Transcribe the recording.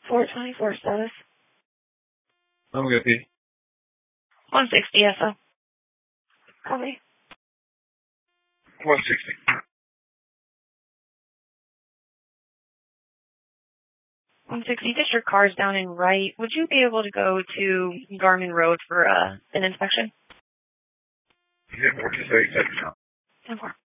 424 status. I'm going to be 160 SO. Call me. 160. 160. Just your car's down in right. Would you be able to go to Garmin Road for an inspection? Yeah, 4 to 6. 10-4.